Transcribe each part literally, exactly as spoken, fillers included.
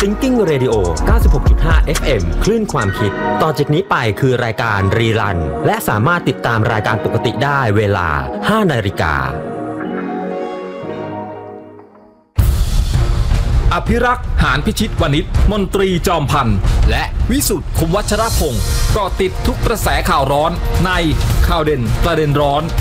Thinking Radio เก้าสิบหกจุดห้า เอฟ เอ็ม คลื่นความคิดต่อจากนี้ไปคือรายการรีรันและสามารถติดตามรายการปกติได้เวลา ห้านาฬิกาอภิรักษ์หานพิชิตวณิชมนตรีจอมพันธ์และวิสุทธิ์คุมวัชรพงศ์เกาะติดทุกกระแสข่าวร้อนในข่าวเด่นประเด็นร้อน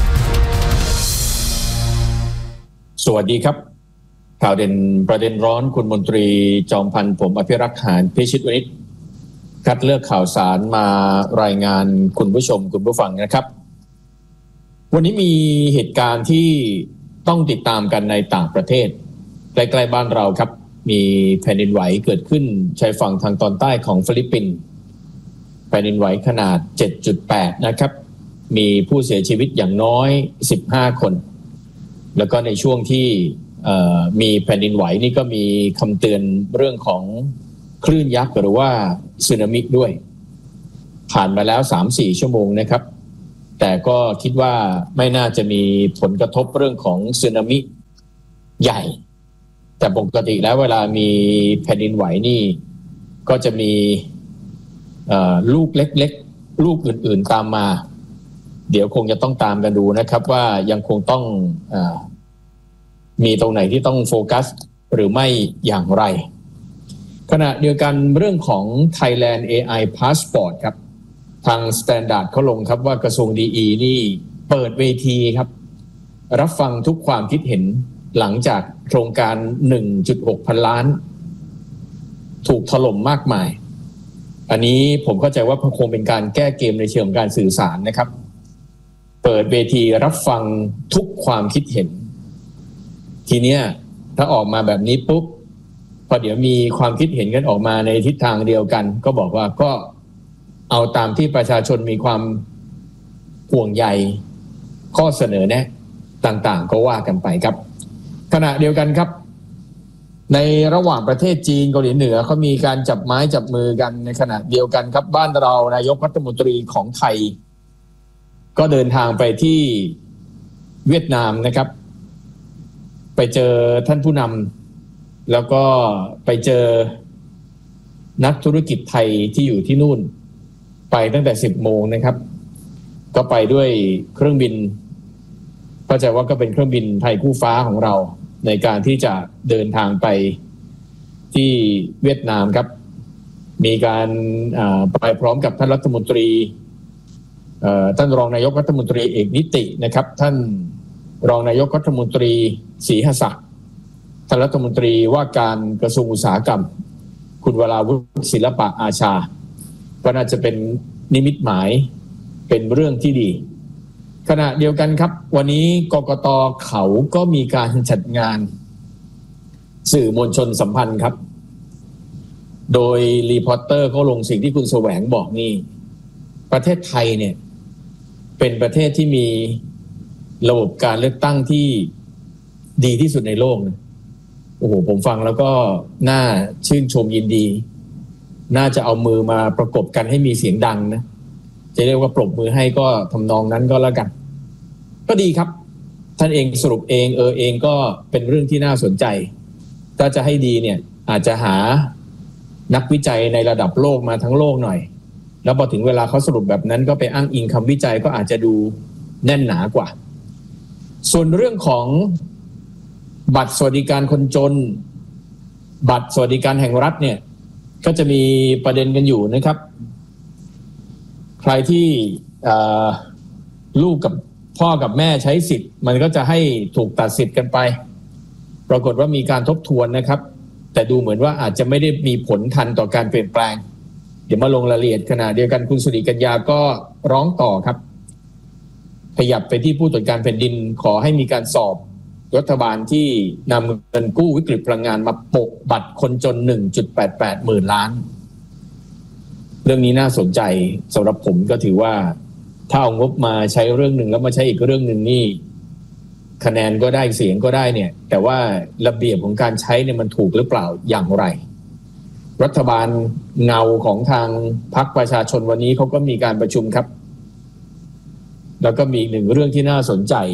สวัสดีครับข่าวเด่นประเด็นร้อนคุณมนตรีจอมพันธ์ผมอภิรักษ์หานพิชิตวณิชคัดเลือกข่าวสารมารายงานคุณผู้ชมคุณผู้ฟังนะครับวันนี้มีเหตุการณ์ที่ต้องติดตามกันในต่างประเทศใกล้ๆบ้านเราครับมีแผ่นดินไหวเกิดขึ้นชายฝั่งทางตอนใต้ของฟิลิปปินส์แผ่นดินไหวขนาด เจ็ดจุดแปด นะครับมีผู้เสียชีวิตอย่างน้อยสิบห้าคนแล้วก็ในช่วงที่มีแผ่นดินไหวนี่ก็มีคำเตือนเรื่องของคลื่นยักษ์หรือว่าสึนามิด้วยผ่านมาแล้ว สามถึงสี่ ชั่วโมงนะครับแต่ก็คิดว่าไม่น่าจะมีผลกระทบเรื่องของสึนามิใหญ่แต่ปกติแล้วเวลามีแผ่นดินไหวนี่ก็จะมีลูกเล็กๆลูกอื่นๆตามมาเดี๋ยวคงจะต้องตามกันดูนะครับว่ายังคงต้องเอ่อมีตรงไหนที่ต้องโฟกัสหรือไม่อย่างไรขณะเดียวกันเรื่องของ Thailand เอ ไอ Passport ครับทาง Standard เขาลงครับว่ากระทรวงดีอีนี่เปิดเวทีครับรับฟังทุกความคิดเห็นหลังจากโครงการ หนึ่งจุดหก พันล้านถูกถล่มมากมายอันนี้ผมเข้าใจว่าคงเป็นการแก้เกมในเชิงการสื่อสารนะครับเปิดเวทีรับฟังทุกความคิดเห็นทีเนี้ยถ้าออกมาแบบนี้ปุ๊บพอเดี๋ยวมีความคิดเห็นกันออกมาในทิศทางเดียวกันก็บอกว่าก็เอาตามที่ประชาชนมีความห่วงใยข้อเสนอแนะต่างๆก็ว่ากันไปครับขณะเดียวกันครับในระหว่างประเทศจีนเกาหลีเหนือเขามีการจับไม้จับมือกันในขณะเดียวกันครับบ้านเรานายกรัฐมนตรีของไทยก็เดินทางไปที่เวียดนามนะครับไปเจอท่านผู้นำแล้วก็ไปเจอนักธุรกิจไทยที่อยู่ที่นู่นไปตั้งแต่สิบโมงนะครับก็ไปด้วยเครื่องบินเข้าใจว่าก็เป็นเครื่องบินไทยคู่ฟ้าของเราในการที่จะเดินทางไปที่เวียดนามครับมีการไปพร้อมกับท่านรัฐมนตรีท่านรองนายกรัฐมนตรีเอกนิตินะครับท่านรองนายกรัฐมนตรีศรีหศักดิ์ท่านรัฐมนตรีว่าการกระทรวงอุตสาหกรรมคุณวราวุฒิศิลปะอาชาก็น่าจะเป็นนิมิตหมายเป็นเรื่องที่ดีขณะเดียวกันครับวันนี้กกต.เขาก็มีการจัดงานสื่อมวลชนสัมพันธ์ครับโดยรีพอร์เตอร์เขาลงสิ่งที่คุณแสวงบอกนี่ประเทศไทยเนี่ยเป็นประเทศที่มีระบบการเลือกตั้งที่ดีที่สุดในโลกนะโอ้โหผมฟังแล้วก็น่าชื่นชมยินดีน่าจะเอามือมาประกบกันให้มีเสียงดังนะจะเรียกว่าปรบมือให้ก็ทำนองนั้นก็แล้วกันก็ดีครับท่านเองสรุปเองเออเองก็เป็นเรื่องที่น่าสนใจถ้าจะให้ดีเนี่ยอาจจะหานักวิจัยในระดับโลกมาทั้งโลกหน่อยแล้วพอถึงเวลาเขาสรุปแบบนั้นก็ไปอ้างอิงคำวิจัยก็อาจจะดูแน่นหนากว่าส่วนเรื่องของบัตรสวัสดิการคนจนบัตรสวัสดิการแห่งรัฐเนี่ยก็จะมีประเด็นกันอยู่นะครับใครที่ลูกกับพ่อกับแม่ใช้สิทธิ์มันก็จะให้ถูกตัดสิทธิ์กันไปปรากฏว่ามีการทบทวนนะครับแต่ดูเหมือนว่าอาจจะไม่ได้มีผลทันต่อการเปลี่ยนแปลงเดี๋ยวมาลงรายละเอียดขณะเดียวกันคุณสุริกัญญาก็ร้องต่อครับขยับไปที่ผู้ตรวจการแผ่นดินขอให้มีการสอบรัฐบาลที่นำเงินกู้วิกฤตพลังงานมาโปะบัตรคนจน หนึ่งจุดแปดแปด หมื่นล้านเรื่องนี้น่าสนใจสำหรับผมก็ถือว่าถ้าเอางบมาใช้เรื่องหนึ่งแล้วมาใช้อีกเรื่องหนึ่งนี่คะแนนก็ได้เสียงก็ได้เนี่ยแต่ว่าระเบียบของการใช้เนี่ยมันถูกหรือเปล่าอย่างไรรัฐบาลเงาของทางพรรคประชาชนวันนี้เขาก็มีการประชุมครับแล้วก็มีหนึ่งเรื่องที่น่าสนใจ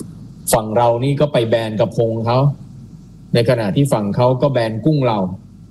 ฝั่งเรานี่ก็ไปแบนกระพงเขาในขณะที่ฝั่งเขาก็แบนกุ้งเรา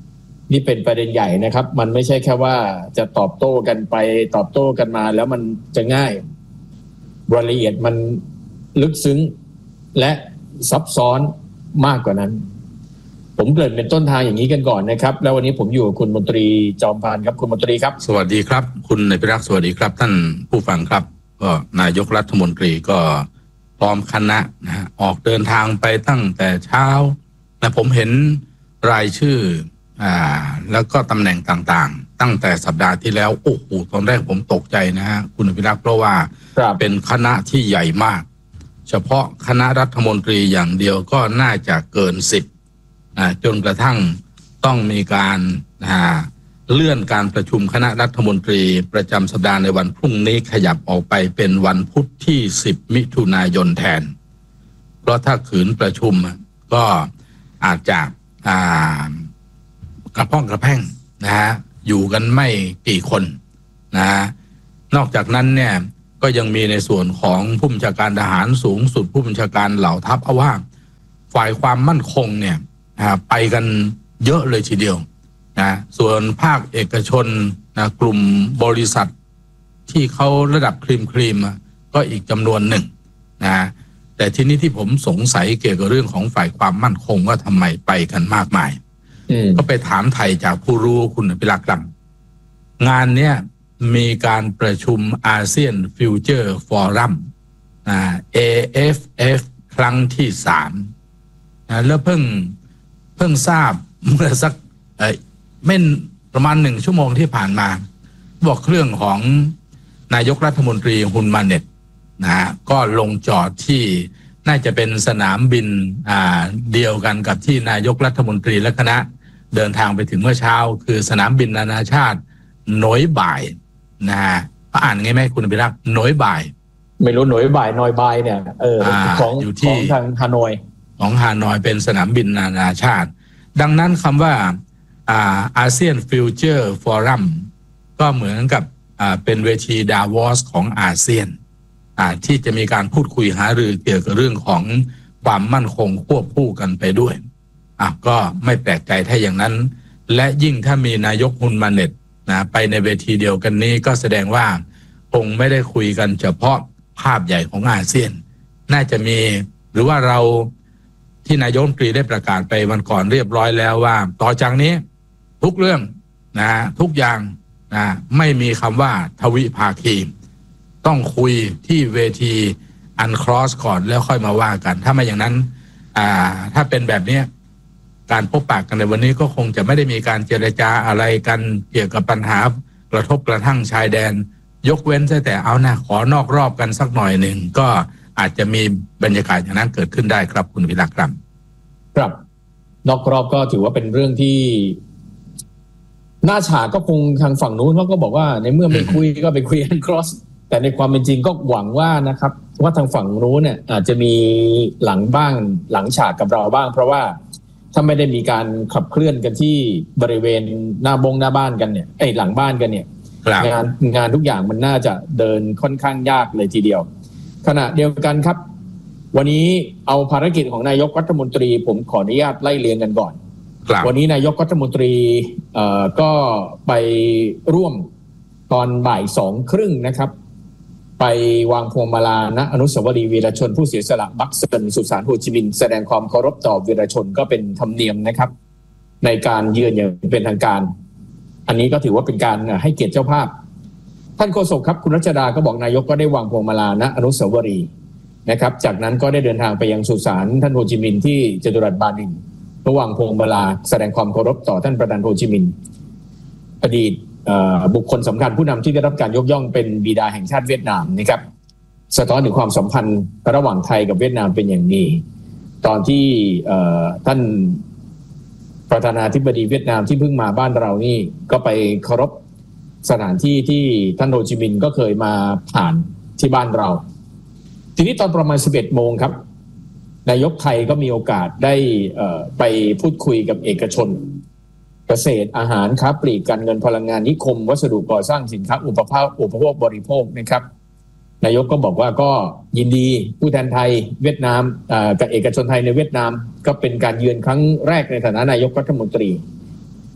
นี่เป็นประเด็นใหญ่นะครับมันไม่ใช่แค่ว่าจะตอบโต้กันไปตอบโต้กันมาแล้วมันจะง่ายรายละเอียดมันลึกซึ้งและซับซ้อนมากกว่านั้นผมเกริ่นเป็นต้นทางอย่างนี้กันก่อนนะครับแล้ววันนี้ผมอยู่กับคุณมนตรีจอมพานครับคุณมนตรีครับสวัสดีครับคุณนายพิรักษ์สวัสดีครับท่านผู้ฟังครับก็นายกรัฐมนตรีก็พร้อมคณะนะฮะออกเดินทางไปตั้งแต่เช้านะผมเห็นรายชื่ออ่าแล้วก็ตำแหน่งต่างๆตั้งแต่สัปดาห์ที่แล้วโอ้โหตอนแรกผมตกใจนะฮะคุณนายพิรักษ์เพราะว่าเป็นคณะที่ใหญ่มากเฉพาะคณะรัฐมนตรีอย่างเดียวก็น่าจะเกินสิบอ่าจนกระทั่งต้องมีการอ่าเลื่อนการประชุมคณะรัฐมนตรีประจำสัปดาห์ในวันพรุ่งนี้ขยับออกไปเป็นวันพุธที่สิบมิถุนายนแทนเพราะถ้าขืนประชุมก็อาจจะอ่ากระพ้องกระแพ่งนะฮะอยู่กันไม่กี่คนนะฮะนอกจากนั้นเนี่ยก็ยังมีในส่วนของผู้บัญชาการทหารสูงสุดผู้บัญชาการเหล่าทัพเอาว่าฝ่ายความมั่นคงเนี่ยไปกันเยอะเลยทีเดียวนะส่วนภาคเอกชนนะกลุ่มบริษัทที่เขาระดับครีมครีมก็อีกจำนวนหนึ่งนะแต่ทีนี้ที่ผมสงสัยเกี่ยวกับเรื่องของฝ่ายความมั่นคงว่าทำไมไปกันมากมายก็ไปถามไทยจากผู้รู้คุณอภิรักษ์ครับงานเนี้ยมีการประชุมอาเซียนฟิวเจอร์ฟอรัมอ่า เอ เอฟ เอฟ ครั้งที่สามนะแล้วเพิ่งเพิ่งทราบเมื่อสักเอ่อไม่ประมาณหนึ่งชั่วโมงที่ผ่านมาบอกเรื่องของนายกรัฐมนตรีฮุนมาเน็ตนะก็ลงจอดที่น่าจะเป็นสนามบินอ่าเดียวกันกับที่นายกรัฐมนตรีและคณะเดินทางไปถึงเมื่อเช้าคือสนามบินนานาชาติหน่วยบ่ายนะฮะอ่านไงไหมคุณอภิรักษ์หน่วยบ่ายไม่รู้หน่วยบ่ายนอยบ่ายเนี่ยเออของของทางฮานอยของฮานอยเป็นสนามบินนานาชาติดังนั้นคำว่าอาเซียนฟิวเจอร์ฟอรัมก็เหมือนกับเป็นเวทีดาวอสของอาเซียนที่จะมีการพูดคุยหารือเกี่ยวกับเรื่องของความมั่นคงควบคู่กันไปด้วยก็ไม่แปลกใจถ้าอย่างนั้นและยิ่งถ้ามีนายกฮุนมาเน็ตนะไปในเวทีเดียวกันนี้ก็แสดงว่าคงไม่ได้คุยกันเฉพาะภาพใหญ่ของอาเซียนน่าจะมีหรือว่าเราที่นายกรัฐมนตรีได้ประกาศไปวันก่อนเรียบร้อยแล้วว่าต่อจากนี้ทุกเรื่องนะทุกอย่างนะไม่มีคำว่าทวิภาคีต้องคุยที่เวทีอันครอสก่อนแล้วค่อยมาว่ากันถ้าไม่อย่างนั้นอ่าถ้าเป็นแบบนี้การพบปะกันในวันนี้ก็คงจะไม่ได้มีการเจรจาอะไรกันเกี่ยวกับปัญหากระทบกระทั่งชายแดนยกเว้นแต่เอานะขอนอกรอบกันสักหน่อยหนึ่งก็อาจจะมีบรรยากาศอย่างนั้นเกิดขึ้นได้ครับคุณวิรักษ์ครับครับนอกรอบก็ถือว่าเป็นเรื่องที่หน้าฉากก็คงทางฝั่งนู้นเขาก็บอกว่าในเมื่อไม่คุยก็ไปคุยกันครอสแต่ในความเป็นจริงก็หวังว่านะครับว่าทางฝั่งนู้นเนี่ยอาจจะมีหลังบ้างหลังฉากกับเราบ้างเพราะว่าถ้าไม่ได้มีการขับเคลื่อนกันที่บริเวณหน้าบงหน้าบ้านกันเนี่ยไอ้หลังบ้านกันเนี่ยงานงานทุกอย่างมันน่าจะเดินค่อนข้างยากเลยทีเดียวขณะเดียวกันครับวันนี้เอาภารกิจของนายกรัฐมนตรีผมขออนุญาตไล่เรียงกันก่อนวันนี้นายกรัฐมนตรีเอ่อก็ไปร่วมตอนบ่ายสองครึ่งนะครับไปวางพวงมาลาณอนุสาวรีย์วีรชนผู้เสียสละบักเซินสุสานโฮจิมินห์แสดงความเคารพต่อวีรชนก็เป็นธรรมเนียมนะครับในการเยือนอย่างเป็นทางการอันนี้ก็ถือว่าเป็นการให้เกียรติเจ้าภาพท่านโฆษกครับคุณรัชดาก็บอกนายกก็ได้วางพวงมาลาณอนุสาวรีย์นะครับจากนั้นก็ได้เดินทางไปยังสุสานท่านโฮจิมินห์ที่จตุรัสบานินระหว่างพวงมาลาแสดงความเคารพต่อท่านประธานโฮจิมินห์อดีตบุคคลสำคัญผู้นำที่ได้รับการยกย่องเป็นบิดาแห่งชาติเวียดนามนะครับสะท้อนถึงความสัมพันธ์ระหว่างไทยกับเวียดนามเป็นอย่างดีตอนที่ท่านประธานาธิบดีเวียดนามที่เพิ่งมาบ้านเรานี่ก็ไปเคารพสถานที่ที่ท่านโฮจิมินห์ก็เคยมาผ่านที่บ้านเราทีนี้ตอนประมาณ สิบเอ็ดโมงครับนายกไทยก็มีโอกาสได้ไปพูดคุยกับเอกชนเกษตรอาหารค้าปลีกการเงินพลังงานนิคมวัสดุก่อสร้างสินค้าอุปโภคอุปโภคบริโภคนะครับนายกก็บอกว่าก็ยินดีผู้แทนไทยเวียดนามกับเอกชนไทยในเวียดนามก็เป็นการเยือนครั้งแรกในฐานะนายกรัฐมนตรี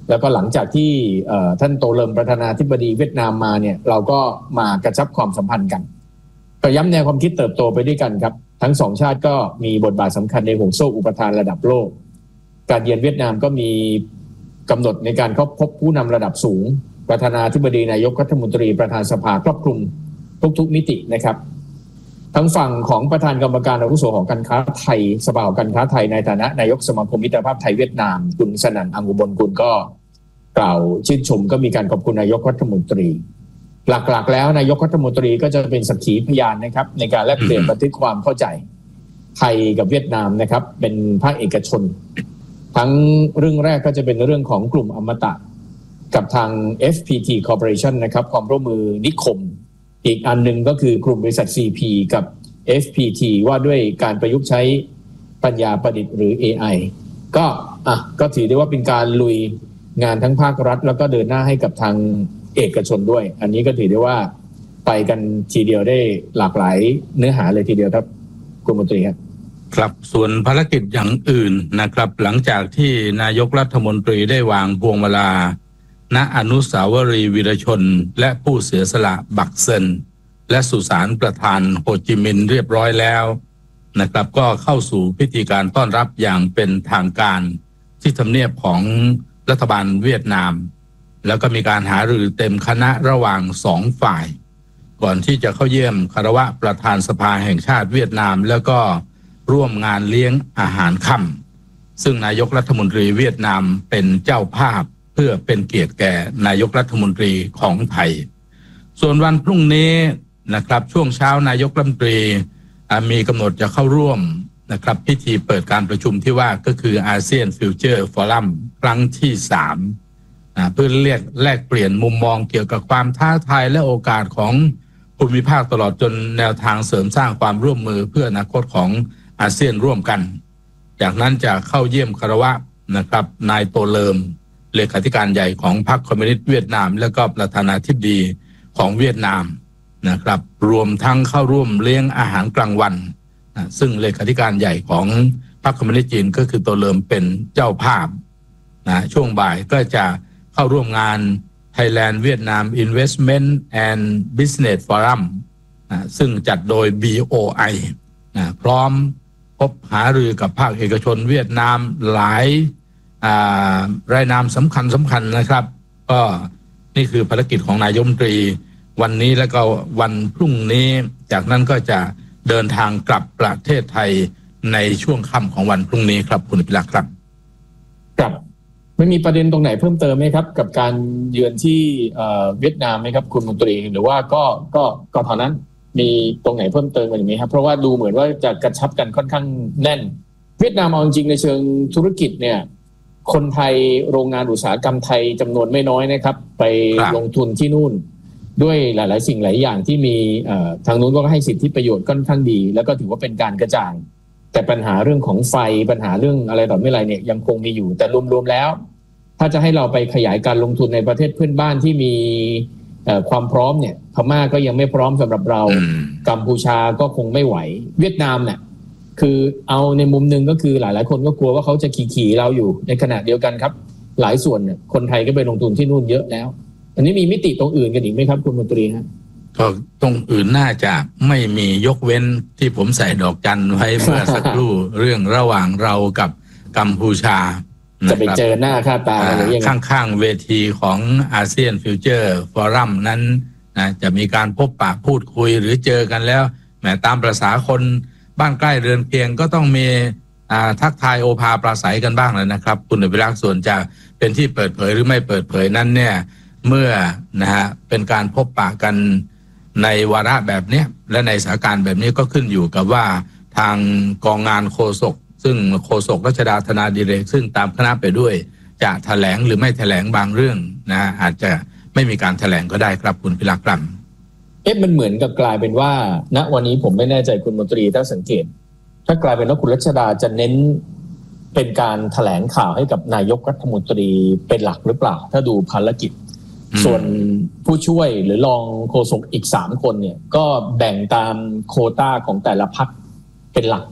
แล้วก็หลังจากที่ท่านโตเลิมประธานาธิบดีเวียดนามมาเนี่ยเราก็มากระชับความสัมพันธ์กันก็ย้ำแนวความคิดเติบโตไปด้วยกันครับทั้งสองชาติก็มีบทบาทสำคัญในห่วงโซ่อุปทานระดับโลกการเยือนเวียดนามก็มีกำหนดในการเข้าพบผู้นำระดับสูงประธานาธิบดีนายกรัฐมนตรีประธานสภาครอบคลุมทุกๆมิตินะครับทั้งฝั่งของประธานกรรมการอาวุโสของการค้าไทยสภาของการค้าไทยในฐานะนายกสมาคมมิตรภาพไทยเวียดนามคุณสนั่นอังอุบลกุลก็กล่าวชื่นชมก็มีการขอบคุณนายกรัฐมนตรีหลักๆแล้วนายกรัฐมนตรีก็จะเป็นสักขีพยานนะครับในการแลกเปลี่ยนบันทึกความเข้าใจไทยกับเวียดนามนะครับเป็นภาคเอกชนทั้งเรื่องแรกก็จะเป็นเรื่องของกลุ่มอมตะกับทาง เอฟ พี ที Corporation นะครับความร่วมมือนิคมอีกอันหนึ่งก็คือกลุ่มบริษัท ซี พี กับ เอฟ พี ที ว่าด้วยการประยุกต์ใช้ปัญญาประดิษฐ์หรือ เอ ไอ ก็อ่ะก็ถือได้ว่าเป็นการลุยงานทั้งภาครัฐแล้วก็เดินหน้าให้กับทางเอกชนด้วยอันนี้ก็ถือได้ว่าไปกันทีเดียวได้หลากหลายเนื้อหาเลยทีเดียวครับคุณมนตรีครับครับส่วนภารกิจอย่างอื่นนะครับหลังจากที่นายกรัฐมนตรีได้วางพวงมาลาณอนุสาวรีย์วีรชนและผู้เสียสละบักเซินและสุสานประธานโฮจิมินห์เรียบร้อยแล้วนะครับก็เข้าสู่พิธีการต้อนรับอย่างเป็นทางการที่ทำเนียบของรัฐบาลเวียดนามแล้วก็มีการหารือเต็มคณะระหว่างสองฝ่ายก่อนที่จะเข้าเยี่ยมคารวะประธานสภาแห่งชาติเวียดนามแล้วก็ร่วมงานเลี้ยงอาหารค่ำซึ่งนายกรัฐมนตรีเวียดนามเป็นเจ้าภาพเพื่อเป็นเกียรติแก่นายกรัฐมนตรีของไทยส่วนวันพรุ่งนี้นะครับช่วงเช้านายกรัฐมนตรีมีกำหนดจะเข้าร่วมนะครับพิธีเปิดการประชุมที่ว่าก็คืออาเซียนฟิวเจอร์ฟอรัมครั้งที่สามนะเพื่อเรียกแลกเปลี่ยนมุมมองเกี่ยวกับความท้าทายและโอกาสของภูมิภาคตลอดจนแนวทางเสริมสร้างความร่วมมือเพื่ออนาคตของอาเซียนร่วมกันจากนั้นจะเข้าเยี่ยมคารวะนะครับนายโตเลิมเลขาธิการใหญ่ของพรรคคอมมิวนิสต์เวียดนามและก็ประธานาธิบดีของเวียดนามนะครับรวมทั้งเข้าร่วมเลี้ยงอาหารกลางวันนะซึ่งเลขาธิการใหญ่ของพรรคคอมมิวนิสต์จีนก็คือโตเลิมเป็นเจ้าภาพนะช่วงบ่ายก็จะเข้าร่วมงาน Thailand Vietnam Investment and Business Forum นะซึ่งจัดโดย บี โอ ไอ นะพร้อมพบหารือกับภาคเอกชนเวียดนามหลายรายนามสำคัญสำคัญนะครับก็นี่คือภารกิจของนายกรัฐมนตรีวันนี้แล้วก็วันพรุ่งนี้จากนั้นก็จะเดินทางกลับประเทศไทยในช่วงค่ำของวันพรุ่งนี้ครับคุณพิรักษ์ครับครับไม่มีประเด็นตรงไหนเพิ่มเติมไหมครับกับการเยือนที่เวียดนามไหมครับคุณมนตรีหรือว่าก็ก็ก็เท่านั้นมีตรงไหนเพิ่มเติมกันไหมครับเพราะว่าดูเหมือนว่าจะกระชับกันค่อนข้างแน่นเวียดนามเอาจริงในเชิงธุรกิจเนี่ยคนไทยโรงงานอุตสาหกรรมไทยจำนวนไม่น้อยนะครับไปลงทุนที่นู่นด้วยหลายๆสิ่งหลายอย่างที่มีทางนู้นก็ให้สิทธิประโยชน์ค่อนข้างดีแล้วก็ถือว่าเป็นการกระจายแต่ปัญหาเรื่องของไฟปัญหาเรื่องอะไรต่อไม่อะไรเนี่ยยังคงมีอยู่แต่รวมๆแล้วถ้าจะให้เราไปขยายการลงทุนในประเทศเพื่อนบ้านที่มีความพร้อมเนี่ยพม่าก็ยังไม่พร้อมสำหรับเรากัมพูชาก็คงไม่ไหวเวียดนามเนี่ยคือเอาในมุมนึงก็คือหลายๆคนก็กลัวว่าเขาจะขี่ๆเราอยู่ในขณะเดียวกันครับหลายส่วนเนี่ยคนไทยก็ไปลงทุนที่นู่นเยอะแล้วอันนี้มีมิติตรงอื่นกันอีกไหมครับคุณมนตรีฮะก็ตรงอื่นน่าจะไม่มียกเว้นที่ผมใส่ดอกจันไว้เมื่อสักครู่ เรื่องระหว่างเรากับกัมพูชาจะไปเจอหน้าค่าตาอะไรอย่างเงี้ยข้างๆเวทีของอาเซียนฟิวเจอร์ฟอรัมนั้นนะจะมีการพบปะพูดคุยหรือเจอกันแล้วแหมตามประษาคนบ้านใกล้เรือนเคียงก็ต้องมีทักทายโอภาปราศัยกันบ้างเลยนะครับคุณอภิรักษ์ส่วนจะเป็นที่เปิดเผยหรือไม่เปิดเผยนั้นเนี่ยเมื่อนะฮะเป็นการพบปะกันในวาระแบบนี้และในสถานการณ์แบบนี้ก็ขึ้นอยู่กับว่าทางกองงานโฆษกซึ่งโฆษกรัชดาธนาดิเรกซึ่งตามคณะไปด้วยจะแถลงหรือไม่แถลงบางเรื่องนะฮะอาจจะไม่มีการแถลงก็ได้ครับคุณพิรักษ์ครับเอ๊ะมันเหมือนกับกลายเป็นว่าณวันนี้ผมไม่แน่ใจคุณมนตรีถ้าสังเกตถ้ากลายเป็นว่าคุณรัชดาจะเน้นเป็นการแถลงข่าวให้กับนายกรัฐมนตรีเป็นหลักหรือเปล่าถ้าดูภารกิจส่วนผู้ช่วยหรือรองโฆษกอีกสามคนเนี่ยก็แบ่งตามโควต้าของแต่ละพรรคเป็นหลัก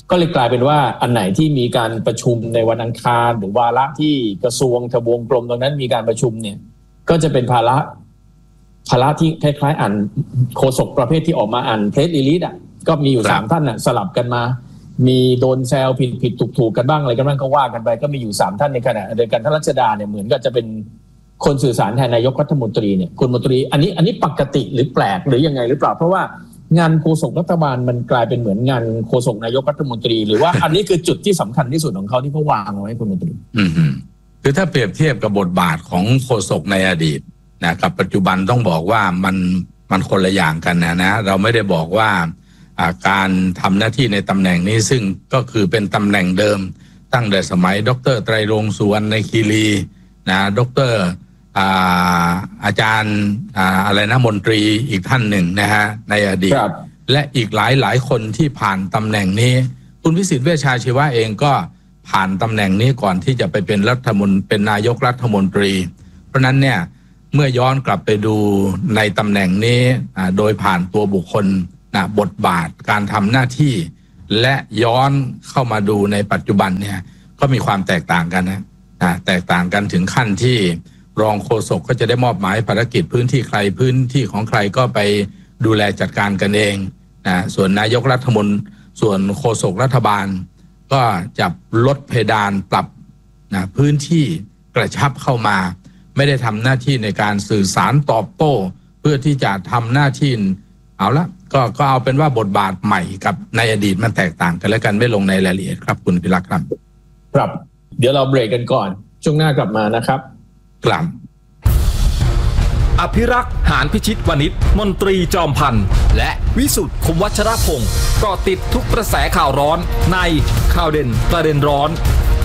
ก็เลยกลายเป็นว่าอันไหนที่มีการประชุมในวันอังคารหรือวาระที่กระทรวงทบวงกรมตรงนั้นมีการประชุมเนี่ยก็จะเป็นภาระภาระที่คล้ายๆอ่านโฆษกประเภทที่ออกมาอ่านเพรสรีลีสอ่ะก็มีอยู่สามท่านน่ะสลับกันมามีโดนแซวผิดผิดถูกถูกกันบ้างอะไรกันบ้างก็ว่ากันไปก็มีอยู่สามท่านในขณะเดียวกันท่านรัชดาเนี่ยเหมือนก็จะเป็นคนสื่อสารแทนนายกรัฐมนตรีเนี่ยคุณมนตรีอันนี้อันนี้ปกติหรือแปลกหรือยังไงหรือเปล่าเพราะว่างานโฆษกรัฐบาลมันกลายเป็นเหมือนงานโฆษกนายกรัฐมนตรีหรือว่าอันนี้คือจุดที่สำคัญที่สุดของเขาที่เขาวางเอาไว้คุณมนตรีอืมคือถ้าเปรียบเทียบกับบทบาทของโฆษกในอดีตนะกับปัจจุบันต้องบอกว่ามันมันคนละอย่างกันนะนะเราไม่ได้บอกว่าการทำหน้าที่ในตำแหน่งนี้ซึ่งก็คือเป็นตำแหน่งเดิมตั้งแต่สมัยดร.ไตรรงค์สุวรรณคีรีนะดร.อาอาจารย์อะไรนะมนตรีอีกท่านหนึ่งนะฮะในอดีตและอีกหลายหลายคนที่ผ่านตำแหน่งนี้คุณวิสิทธิ์เวชชาชีวะเองก็ผ่านตำแหน่งนี้ก่อนที่จะไปเป็นรัฐมนตรีเป็นนายกรัฐมนตรีเพราะนั้นเนี่ยเมื่อย้อนกลับไปดูในตำแหน่งนี้โดยผ่านตัวบุคคลนะบทบาทการทำหน้าที่และย้อนเข้ามาดูในปัจจุบันเนี่ยก็มีความแตกต่างกันนะนะแตกต่างกันถึงขั้นที่รองโฆษกก็จะได้มอบหมายภารกิจพื้นที่ใครพื้นที่ของใครก็ไปดูแลจัดการกันเองนะส่วนนายกรัฐมนตรีส่วนโฆษกรัฐบาลก็จะลดเพดานปรับนะพื้นที่กระชับเข้ามาไม่ได้ทำหน้าที่ในการสื่อสารตอบโต้เพื่อที่จะทำหน้าที่เอาละก็ก็เอาเป็นว่าบทบาทใหม่กับในอดีตมันแตกต่างกันและกันไม่ลงในรายละเอียดครับคุณพิรักษ์ครับครับเดี๋ยวเราเบรกกันก่อนช่วงหน้ากลับมานะครับครับอภิรักษ์หานพิชิตวณิชมนตรีจอมพันธ์และวิสุทธิ์คมวัชรพงศ์เกาะติดทุกกระแสข่าวร้อนในข่าวเด่นประเด็นร้อน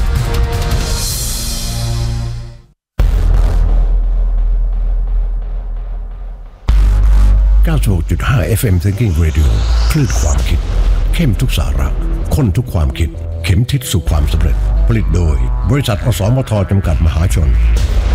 เก้าสิบหกจุดห้า เอฟ เอ็ม Thinking Radio คลื่นความคิดเข้มทุกสาระข้นทุกความคิดเข็มทิศสู่ความสำเร็จผลิตโดยบริษัทอสมทจำกัดมหาชน